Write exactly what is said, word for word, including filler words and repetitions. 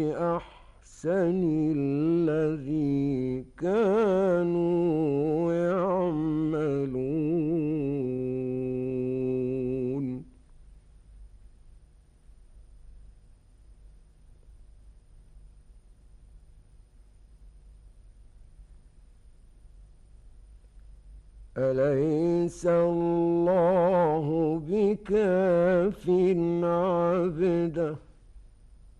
أحسن الذي كانوا يعملون. أليس الله بكاف عبده